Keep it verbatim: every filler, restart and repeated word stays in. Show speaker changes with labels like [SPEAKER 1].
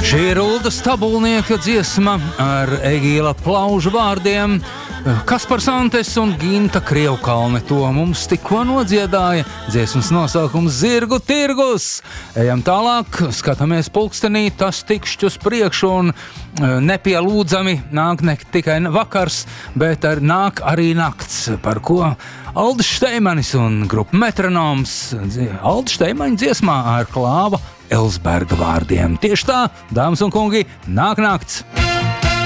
[SPEAKER 1] Šī ir Ulda Stabulnieka dziesma ar Egīla Plauža vārdiem. Kaspars Antes un Ginta Krievkalne to mums tikko nodziedāja. Dziesmas nosaukums Zirgu tirgus. Ejam tālāk, skatāmies pulkstenī, tas tikšķi uz priekšu un nepielūdzami nāk ne tikai vakars, bet ar nāk arī nakts, par ko Aldis Šteimanis un grupa Metronoms Aldis Šteimaņa dziesmā ar Klāva Elsberga vārdiem. Tieši tā, dāmas un kungi, nāk nakts!